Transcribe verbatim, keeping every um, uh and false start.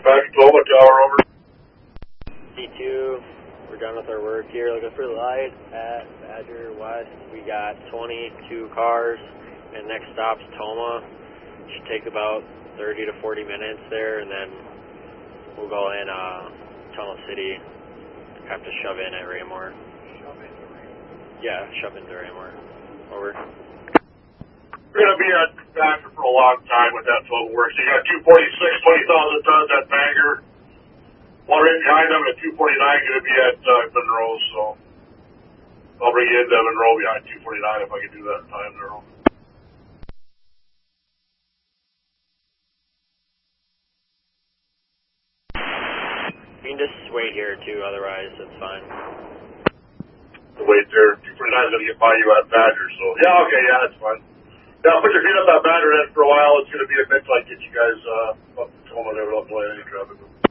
Badger Toma Tower, over. C two, we're done with our work here. Looking for light at Badger West. We got twenty-two cars, and next stop's Toma. Should take about thirty to forty minutes there, and then we'll go in uh, Tunnel City. Have to shove in at Raymore. Shove into Raymore? Yeah, shove into Raymore. Over. We're going to be at Badger for a long time with that twelve work. So you got two forty-six, twenty thousand tons at Bangor. One right behind them at two forty-nine going to be at uh, Monroe. So I'll bring you into Monroe behind two forty-nine if I can do that in time, Monroe. You can just wait here too, otherwise it's fine. The wait there, two forty-nine is going to get by you at Badger, so yeah, okay, yeah, that's fine. Yeah, put your feet up at Badger then for a while. It's going to be a bit till I get you guys uh, up to Toma there without playing any traffic.